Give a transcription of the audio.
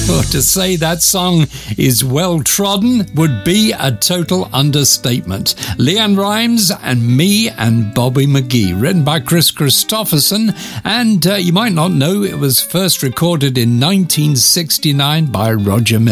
Well, to say that song is well trodden would be a total understatement. Leanne Rimes and Me and Bobby McGee, written by Chris Christopherson, and you might not know it was first recorded in 1969 by Roger Miller.